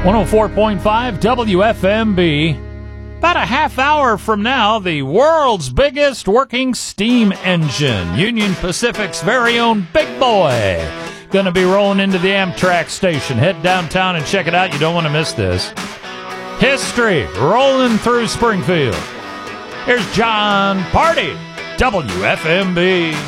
104.5 WFMB. About a half hour from now, the world's biggest working steam engine, Union Pacific's very own Big Boy, going to be rolling into the Amtrak station. Head downtown and check it out. You don't want to miss this. History rolling through Springfield. Here's John Party, WFMB.